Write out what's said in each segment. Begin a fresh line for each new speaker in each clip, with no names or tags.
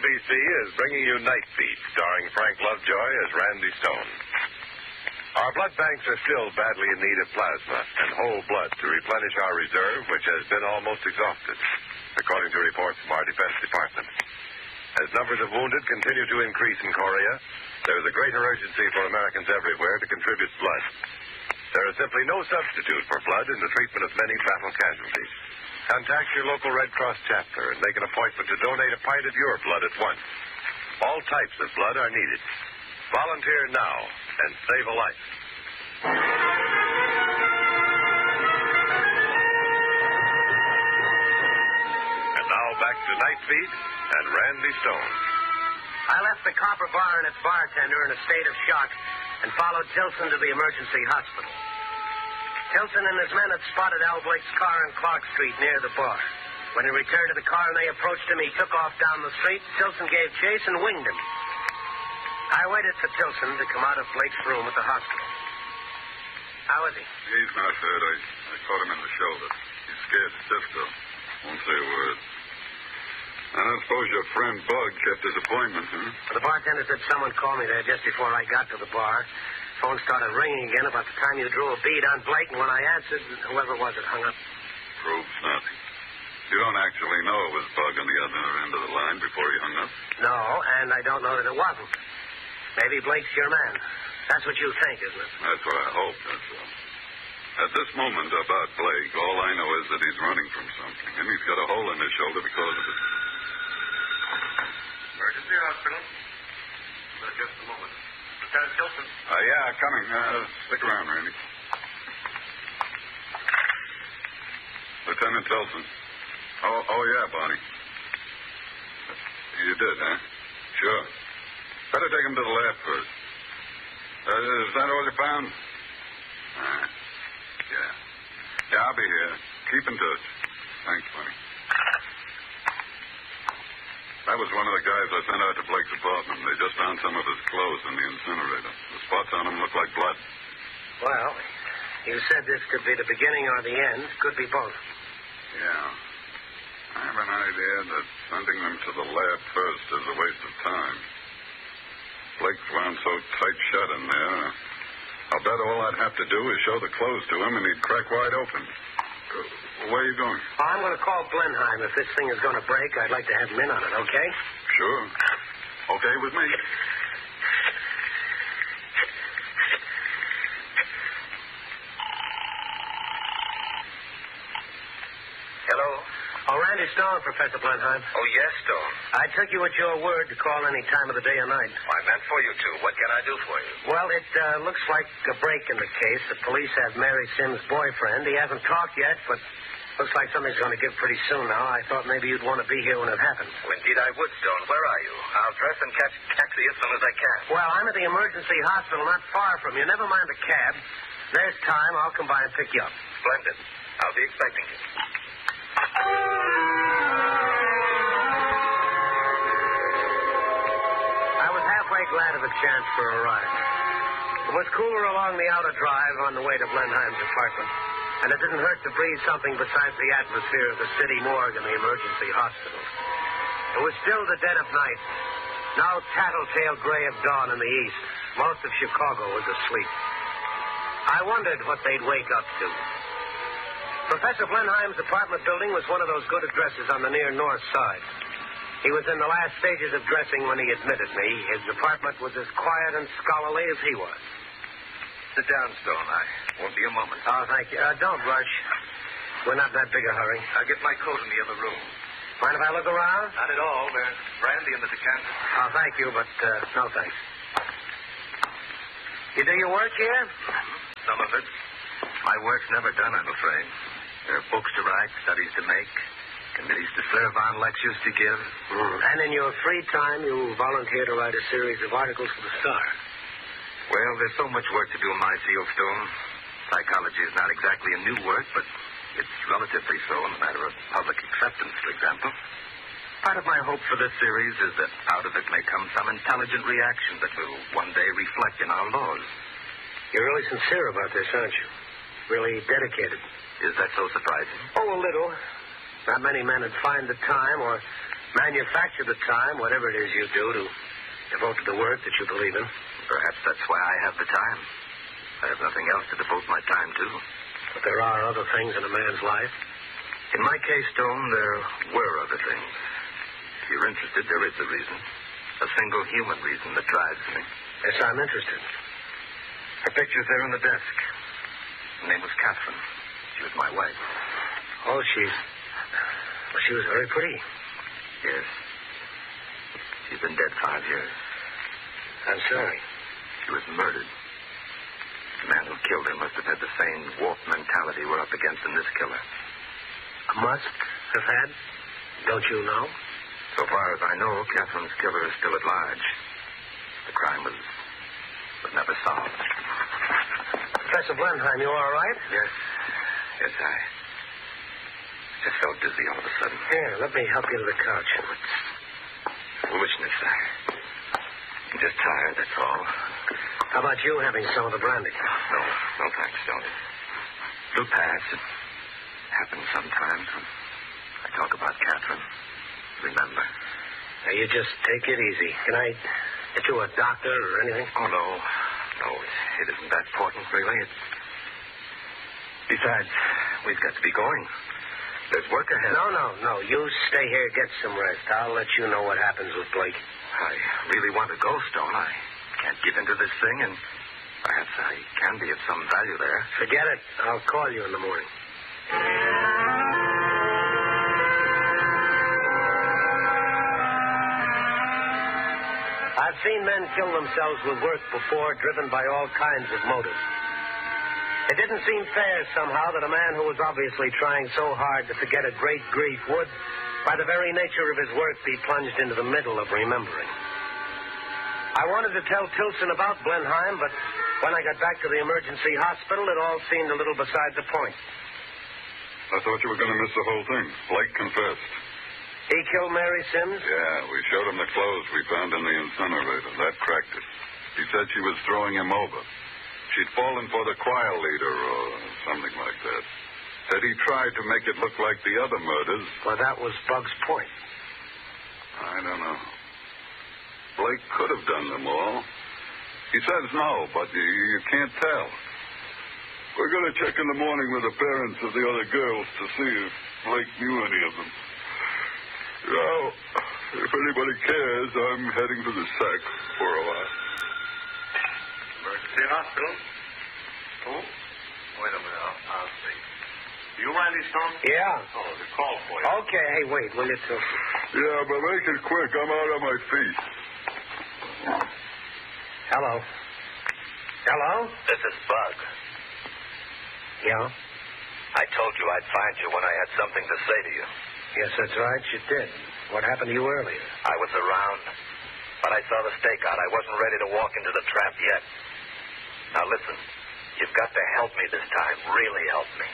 NBC is bringing you Night Beat, starring Frank Lovejoy as Randy Stone. Our blood banks are still badly in need of plasma and whole blood to replenish our reserve, which has been almost exhausted, according to reports from our Defense Department. As numbers of wounded continue to increase in Korea, there is a greater urgency for Americans everywhere to contribute blood. There is simply no substitute for blood in the treatment of many battle casualties. Contact your local Red Cross chapter and make an appointment to donate a pint of your blood at once. All types of blood are needed. Volunteer now and save a life. And now back to Night Beat and Randy Stone.
I left the Copper Bar and its bartender in a state of shock and followed Tilson to the emergency hospital. Tilson and his men had spotted Al Blake's car on Clark Street near the bar. When he returned to the car and they approached him, he took off down the street. Tilson gave chase and winged him. I waited for Tilson to come out of Blake's room at the hospital. How is he?
He's not hurt. I caught him in the shoulder. He's scared stiff, though. Won't say a word. I don't suppose your friend Bug kept his appointment, huh?
Well, the bartender said someone called me there just before I got to the bar. Phone started ringing again about the time you drew a bead on Blake, and when I answered, whoever it was had hung up.
Proves nothing. You don't actually know it was Bug on the other end of the line before he hung up?
No, and I don't know that it wasn't. Maybe Blake's your man. That's what you think, isn't it?
That's what I hope, that's all. At this moment about Blake, all I know is that he's running from something, and he's got a hole in his shoulder because of it.
Emergency hospital. Just a moment. Lieutenant Tilson.
Yeah, coming. Stick around, Randy. Lieutenant Tilson. Oh, yeah, Bonnie. You did, huh? Sure. Better take him to the lab first. Is that all you found? Yeah. Yeah, I'll be here. Keep in touch. Thanks, Bonnie. That was one of the guys I sent out to Blake's apartment. They just found some of his clothes in the incinerator. The spots on him look like blood.
Well, you said this could be the beginning or the end. Could be both.
Yeah. I have an idea that sending them to the lab first is a waste of time. Blake's wound so tight shut in there. I'll bet all I'd have to do is show the clothes to him and he'd crack wide open. Where are you going?
Oh, I'm going to call Blenheim. If this thing is going to break, I'd like to have him in on it, okay?
Sure. Okay with me.
Hello?
Oh, Randy Stone, Professor Blenheim.
Oh, yes, Stone.
I took you at your word to call any time of the day or night.
I meant for you to. What can I do for you?
Well, it looks like a break in the case. The police have Mary Sims' boyfriend. He hasn't talked yet, but looks like something's going to give pretty soon now. I thought maybe you'd want to be here when it happens.
Well, indeed I would, Stone. Where are you? I'll dress and catch a taxi as soon as I can.
Well, I'm at the emergency hospital not far from you. Never mind the cab. There's time. I'll come by and pick you up.
Splendid. I'll be expecting you.
I was halfway glad of a chance for a ride. It was cooler along the outer drive on the way to Blenheim's apartment, and it didn't hurt to breathe something besides the atmosphere of the city morgue and the emergency hospital. It was still the dead of night. Now tattletale gray of dawn in the east. Most of Chicago was asleep. I wondered what they'd wake up to. Professor Blenheim's apartment building was one of those good addresses on the near north side. He was in the last stages of dressing when he admitted me. His apartment was as quiet and scholarly as he was.
Sit down, Stone. I won't be a moment.
Oh, thank you. Don't rush. We're not in that big a hurry.
I'll get my coat in the other room.
Mind if I look around?
Not at all. There's brandy in the decanter.
Oh, thank you, but no thanks. You do your work here?
Some of it. My work's never done, I'm afraid. There are books to write, studies to make, committees to serve on, lectures to give.
And in your free time, you volunteer to write a series of articles for the Star.
Well, there's so much work to do in my field, Stone. Psychology is not exactly a new work, but it's relatively so in the matter of public acceptance, for example. Part of my hope for this series is that out of it may come some intelligent reaction that will one day reflect in our laws.
You're really sincere about this, aren't you? Really dedicated.
Is that so surprising?
Oh, a little. Not many men would find the time or manufacture the time, whatever it is you do, to devote to the work that you believe in.
Perhaps that's why I have the time. I have nothing else to devote my time to.
But there are other things in a man's life.
In my case, Stone, there were other things. If you're interested, there is a reason. A single human reason that drives me.
Yes, I'm interested.
Her picture's there on the desk. Her name was Catherine. She was my wife.
Oh, she was very pretty.
Yes. She's been dead 5 years.
I'm sorry.
She was murdered. The man who killed her must have had the same warped mentality we're up against in this killer.
Must have had? Don't you know?
So far as I know, Catherine's killer is still at large. The crime was never solved.
Professor Blenheim, you all right?
Yes. Yes, I just felt dizzy all of a sudden.
Here, let me help you to the couch.
It's foolishness. I'm just tired, that's all.
How about you having some of the brandy?
No thanks, Stone. It'll pass. It happens sometimes when I talk about Catherine. Remember.
Now, you just take it easy. Can I get you a doctor or anything?
Oh, no. No, it isn't that important, really. Besides, we've got to be going. There's work ahead.
No. You stay here, get some rest. I'll let you know what happens with Blake.
I really want to go, Stone. I can't get into this thing, and perhaps I can be of some value there.
Forget it. I'll call you in the morning. I've seen men kill themselves with work before, driven by all kinds of motives. It didn't seem fair somehow that a man who was obviously trying so hard to forget a great grief would, by the very nature of his work, be plunged into the middle of remembering. I wanted to tell Tilson about Blenheim, but when I got back to the emergency hospital, it all seemed a little beside the point.
I thought you were going to miss the whole thing. Blake confessed.
He killed Mary Sims?
Yeah, we showed him the clothes we found in the incinerator. That cracked it. He said she was throwing him over. She'd fallen for the choir leader or something like that. Said he tried to make it look like the other murders.
Well, that was Bug's point.
I don't know. Blake could have done them all. He says no, but you can't tell. We're going to check in the morning with the parents of the other girls to see if Blake knew any of them. Now, if anybody cares, I'm heading to the sack for a while.
Emergency hospital? Who? Wait a minute, I'll see. You, Randy Stone?
Yeah.
Oh, the call for you.
Okay, hey, wait, will you, Tilson?
Yeah, but make it quick. I'm out on my feet.
Hello? Hello?
This is Bug.
Yeah?
I told you I'd find you when I had something to say to you.
Yes, that's right, you did. What happened to you earlier?
I was around, but I saw the stakeout. I wasn't ready to walk into the trap yet. Now listen, you've got to help me this time. Really help me.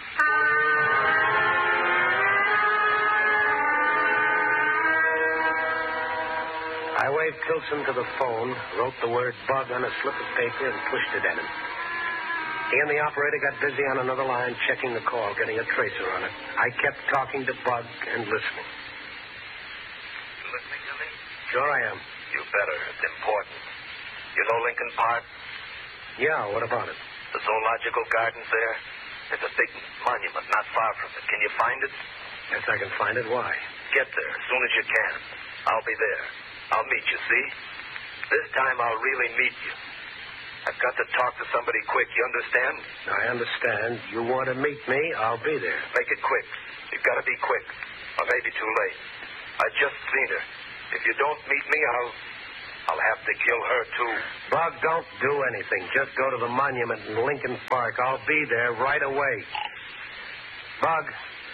I waved Tilson to the phone, wrote the word Bug on a slip of paper, and pushed it at him. He and the operator got busy on another line, checking the call, getting a tracer on it. I kept talking to Bug and listening.
You listening to me?
Sure I am.
You better. It's important. You know Lincoln Park?
Yeah, what about it?
The zoological gardens there? There's a big monument not far from it. Can you find it?
Yes, I can find it. Why?
Get there as soon as you can. I'll be there. I'll meet you, see? This time I'll really meet you. I've got to talk to somebody quick, you understand?
I understand. You want to meet me, I'll be there.
Make it quick. You've got to be quick. Or maybe too late. I just seen her. If you don't meet me, I'll have to kill her, too.
Bug, don't do anything. Just go to the monument in Lincoln Park. I'll be there right away. Bug.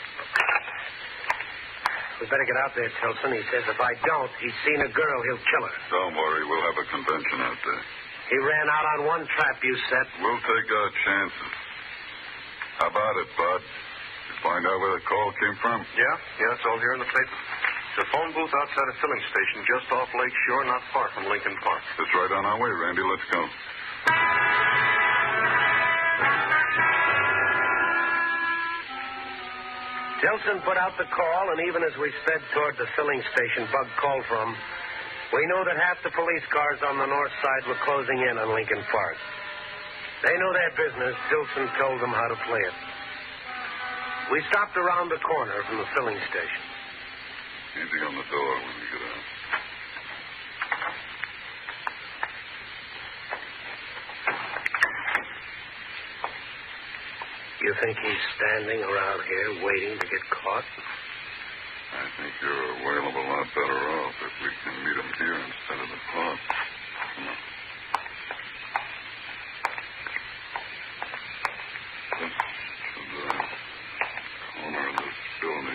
We better get out there, Tilson. He says if I don't, he's seen a girl, he'll kill her.
Don't worry, we'll have a convention out there.
He ran out on one trap you set.
We'll take our chances. How about it, Bud? You find out where the call came from?
Yeah, it's all here in the paper. The phone booth outside a filling station just off Lake Shore, not far from Lincoln Park.
It's right on our way, Randy. Let's go.
Dilson put out the call, and even as we sped toward the filling station Bug called from, we knew that half the police cars on the north side were closing in on Lincoln Park. They knew their business. Dilson told them how to play it. We stopped around the corner from the filling station.
Easy on the door when you get out.
You think he's standing around here waiting to get caught?
I think you're a whale of a lot better off if we can meet him here instead of the park. Come on. This is the corner of this building.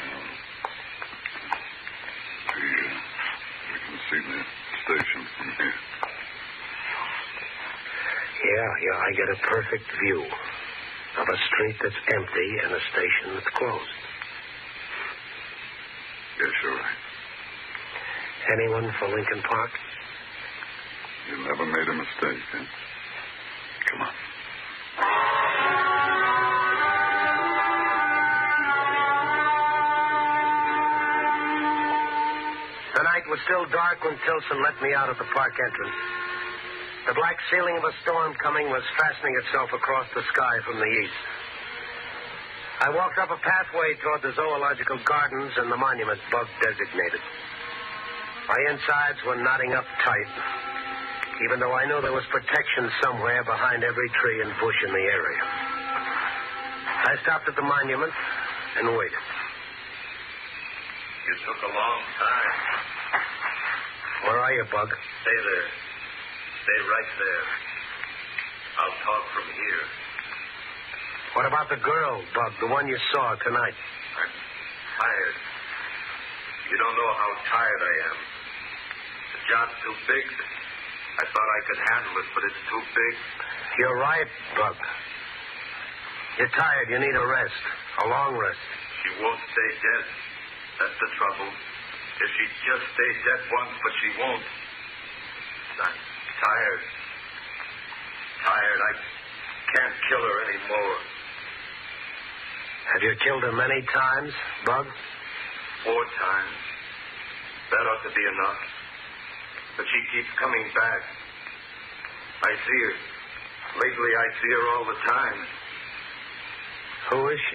We can see the station from here.
Yeah, I get a perfect view of a street that's empty and a station that's closed.
Yes, you're right.
Anyone for Lincoln Park?
You never made a mistake, eh? Come on.
The night was still dark when Tilson let me out at the park entrance. The black ceiling of a storm coming was fastening itself across the sky from the east. I walked up a pathway toward the zoological gardens and the monument Bug designated. My insides were knotting up tight, even though I knew there was protection somewhere behind every tree and bush in the area. I stopped at the monument and waited.
You took a long time.
Where are you, Bug?
Stay there. Stay right there. I'll talk from here.
What about the girl, Bug, the one you saw tonight?
I'm tired. You don't know how tired I am. The job's too big. I thought I could handle it, but it's too big.
You're right, Bug. You're tired. You need a rest. A long rest.
She won't stay dead. That's the trouble. If she'd just stay dead once, but she won't. I'm tired. I can't kill her anymore.
Have you killed her many times, Bug?
4 times. That ought to be enough. But she keeps coming back. I see her. Lately, I see her all the time.
Who is she?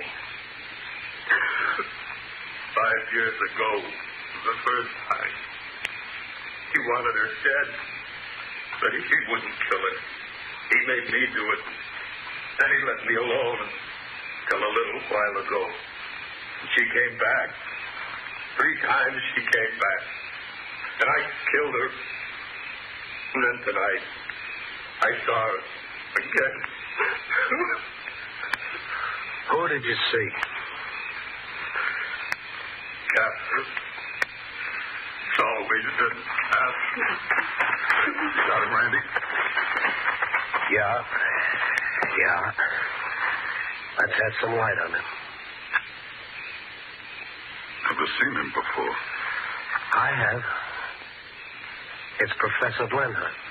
5 years ago, the first time. He wanted her dead, but he wouldn't kill her. He made me do it. Then he let me alone until a little while ago. She came back. 3 times she came back. And I killed her. And then tonight, I saw her again.
Who did you see?
Casper. It's always been Casper.
You got him, Randy?
Yeah. Let's have some light on him.
Never seen him before.
I have. It's Professor Blenheim.